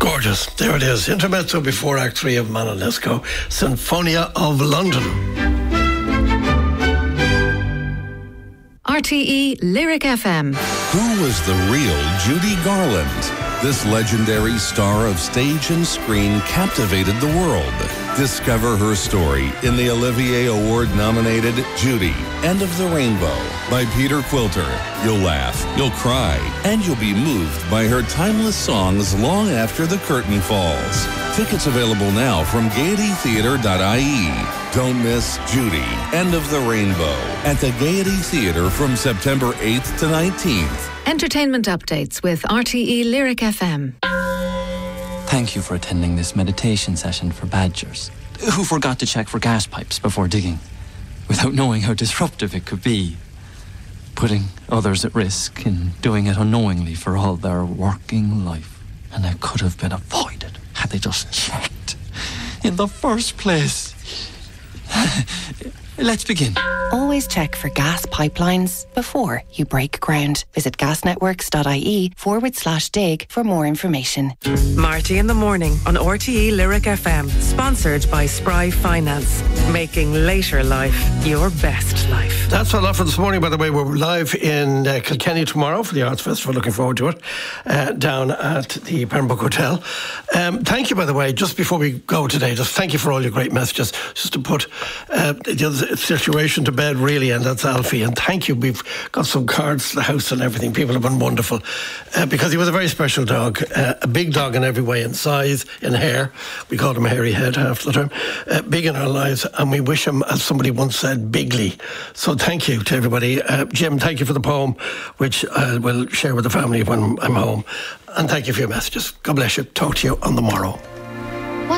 Gorgeous. There it is. Intermezzo before Act 3 of Malalesco, Sinfonia of London. RTE Lyric FM. Who was the real Judy Garland? This legendary star of stage and screen captivated the world. Discover her story in the Olivier Award-nominated Judy, End of the Rainbow by Peter Quilter. You'll laugh, you'll cry, and you'll be moved by her timeless songs long after the curtain falls. Tickets available now from Gaiety-Theatre.ie. Don't miss Judy, End of the Rainbow at the Gaiety Theatre from September 8th to 19th. Entertainment updates with RTE Lyric FM. Thank you for attending this meditation session for badgers who forgot to check for gas pipes before digging, without knowing how disruptive it could be, putting others at risk and doing it unknowingly for all their working life. And it could have been avoided had they just checked in the first place. Let's begin. Always check for gas pipelines before you break ground. Visit gasnetworks.ie/dig for more information. Marty in the Morning on RTE Lyric FM. Sponsored by Spry Finance. Making later life your best life. That's a lot for this morning, by the way. We're live in Kilkenny tomorrow for the Arts Festival. Looking forward to it. Down at the Pembroke Hotel. Thank you, by the way, just before we go today, just thank you for all your great messages. Just to put the other situation to bed, really, and that's Alfie. And thank you. We've got some cards to the house and everything. People have been wonderful because he was a very special dog, a big dog in every way, in size, in hair. We called him Hairy Head half the time. Big in our lives, and we wish him, as somebody once said, bigly. So thank you to everybody. Jim, thank you for the poem, which I will share with the family when I'm home. And thank you for your messages. God bless you. Talk to you on the morrow.